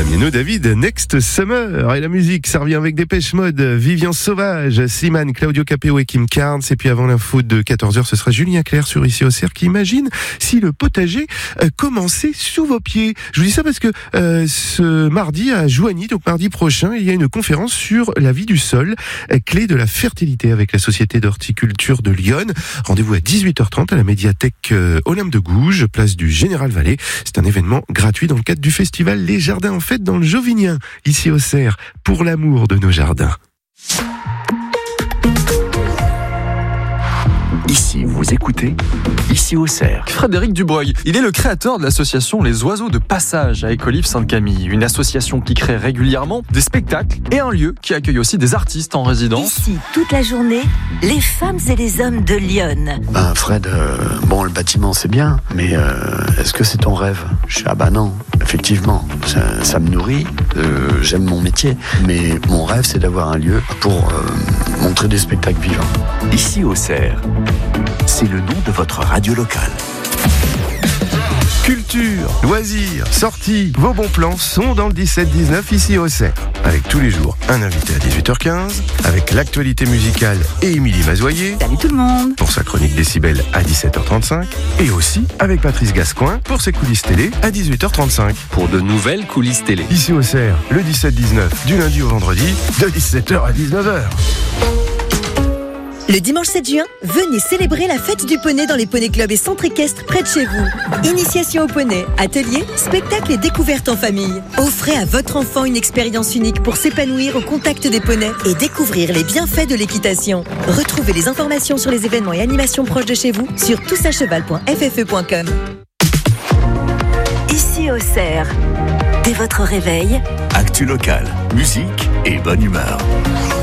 Damiano David, Next Summer. Et la musique, ça revient avec Dépêche Mode, Vivian Sauvage, Slimane, Claudio Capéo et Kim Carnes. Et puis avant l'info de 14h, ce sera Julien Clerc sur Ici au Cerf qui imagine si le potager commençait sous vos pieds. Je vous dis ça parce que ce mardi à Joigny, donc mardi prochain, il y a une conférence sur la vie du sol, clé de la fertilité avec la Société d'horticulture de Lyon. Rendez-vous à 18h30 à la médiathèque Olympe de Gouges, place du Général Vallée. C'est un événement gratuit dans le cadre du festival Les Jardins en Fête dans le Jovinien, ici au Cerf, pour l'amour de nos jardins. Ici, vous écoutez Ici au Cerf. Frédéric Dubreuil, il est le créateur de l'association Les Oiseaux de Passage à Écolives-Sainte-Camille, une association qui crée régulièrement des spectacles et un lieu qui accueille aussi des artistes en résidence. Ici, toute la journée, les femmes et les hommes de Lyon. Fred, le bâtiment c'est bien, mais est-ce que c'est ton rêve ? Non, effectivement, ça me nourrit, j'aime mon métier, mais mon rêve c'est d'avoir un lieu pour montrer des spectacles vivants. Ici au Cerf, c'est le nom de votre radio locale. Culture, loisirs, sorties, vos bons plans sont dans le 17-19 ici au Cerf. Avec tous les jours un invité à 18h15, avec l'actualité musicale et Émilie Mazoyer. Salut tout le monde. Pour sa chronique Décibel à 17h35. Et aussi avec Patrice Gascoin pour ses coulisses télé à 18h35. Pour de nouvelles coulisses télé. Ici au Cerf, le 17-19 du lundi au vendredi, de 17h à 19h. Le dimanche 7 juin, venez célébrer la fête du poney dans les poneys clubs et centres équestres près de chez vous. Initiation au poney, ateliers, spectacles et découvertes en famille. Offrez à votre enfant une expérience unique pour s'épanouir au contact des poneys et découvrir les bienfaits de l'équitation. Retrouvez les informations sur les événements et animations proches de chez vous sur toutsacheval.ffe.com. Ici au Cerf, dès votre réveil, Actu locale, musique et bonne humeur.